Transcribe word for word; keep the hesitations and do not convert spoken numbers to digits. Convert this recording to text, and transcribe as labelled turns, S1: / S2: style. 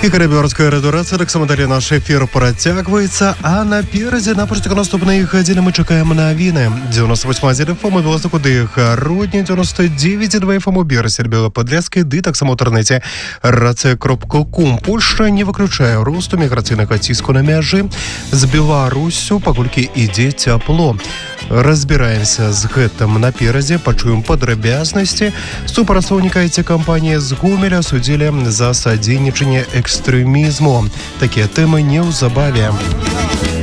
S1: І Карабёрская радыёрацыя таксама далей наш эфір працягваецца, а наперадзе на працягу наступнай гадзіны мы чакаем навіны. дзевяносто восемь эф эм у Беластоку ды Гародні, девяносто девять и два эф эм у Берасе, Белаподлескі, ды таксама ў інтэрнэце рацыя кропка ком. Польшча не выключае росту міграцыйнага ціску на мяжы з Беларуссю, паколькі ідзе цяпло. Разбіраемся з гэтым наперадзе, пачуем падрабязнасці. Супрацоўніка ай ти-кампаніі з Гомеля судзілі за садзейнічанне экстрэмізму. Такія тэмы неўзабаве.